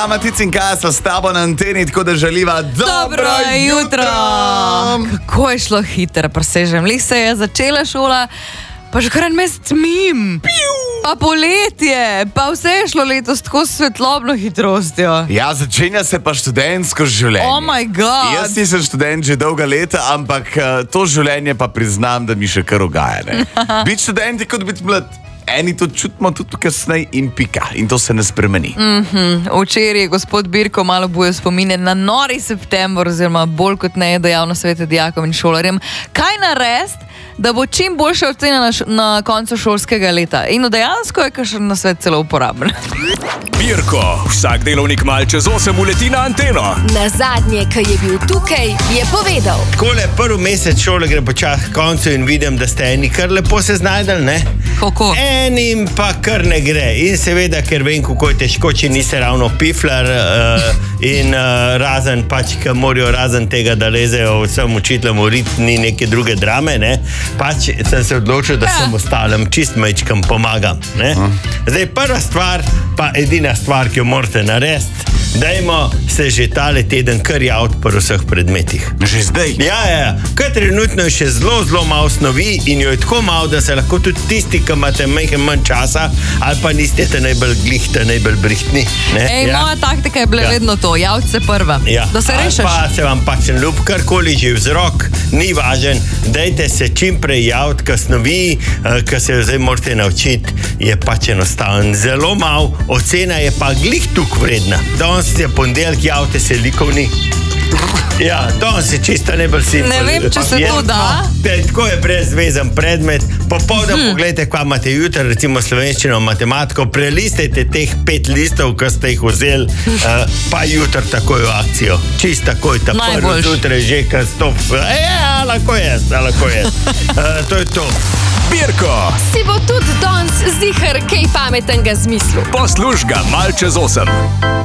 Ja, Matic in Kasla s tabo na anteni, tako da želiva dobro jutro. Kako je šlo hitro, presežem. Lih se je začela šola, pa že kar en mesec mim. Pa poletje, pa vse je šlo letos tako s svetlobno hitrostjo. Ja, začenja se pa študentsko življenje. Oh my god. Jaz nisem študent že dolga leta, ampak to življenje pa priznam, da mi še kar ugaja. Biti študent je kot biti mlad. Eni to čutimo tudi kasneje in pika. In to se ne spremeni. Včeraj je gospod Birko malo bojo spomine na nori september, oziroma bolj kot ne dejal na svete dijakom in šolarjem, kaj narediti, da bo čim boljša ocena na koncu šolskega leta. In dejansko je kakšen na svet celo uporaben. Birko, vsak delovnik mal čez 8 uleti na anteno. Na zadnje, ki je bil tukaj, je povedal. Takole, prvi mesec šole gre počasi k koncu in vidim, da ste eni kar lepo se znajdali, ne? Kako? Enim pa kar ne gre. In seveda, ker vem, kako je težko, če niste ravno piflar in razen pač, ki morajo razen tega, da lezejo vsem učiteljem v rit, ni neke druge drame, ne? Pač sem se odločil, da sem ostalim čist majčkam pomagam, ne? Zdaj, prva stvar, pa edina stvar, ki jo morate narediti, dajmo se že tale teden kar javiti po vseh predmetih. Že zdaj? Ja. Kaj trenutno je še zelo malo snovi in jo je tako malo, da se lahko tudi tisti, ki imate manj časa, ali pa niste najbolj glihta, najbolj brihtni. Moja taktika je bila vedno to, javiti se prva, da se rešiš. Ali pa se vam pač ne ljub, karkoli že vzrok, ni važen, dajte se čim prej javiti, ka snovi, ki se jo zdaj morate naučiti, je pač enostaven. Zelo malo, ocena je pa glih tuk vredna. Danes je ponedeljek, javite se likovni. Ja, danes je čisto najbolj simpel. Ne vem, če se to da. Tako je brezvezen predmet. Popoldan pogledajte, kaj imate jutri, recimo slovenščino, matematiko, prelistajte teh 5 listov, ki ste jih vzeli, pa jutri takoj v akcijo. Čisto takoj, ta prvi zjutraj že, kad stop. Lahko je. To je to. Birko, Si bo tudi danes zihar kaj pametnega zmislil. posluš ga mal čez 8.